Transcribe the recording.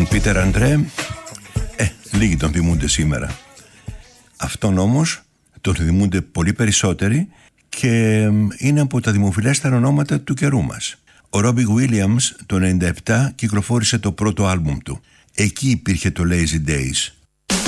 τον Πίτερ Αντρέ, λίγοι τον θυμούνται σήμερα. Αυτόν όμως τον θυμούνται πολύ περισσότεροι και είναι από τα δημοφιλέστερα ονόματα του καιρού μας. Ο Ρόμπι Γουίλιαμς το 1997 κυκλοφόρησε το πρώτο άλμπουμ του. Εκεί υπήρχε το Lazy Days.